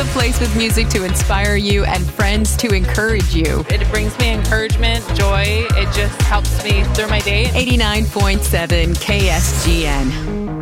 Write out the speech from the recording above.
the place with music to inspire you and friends to encourage you. It brings me encouragement, joy. It just helps me through my day. 89.7 KSGN.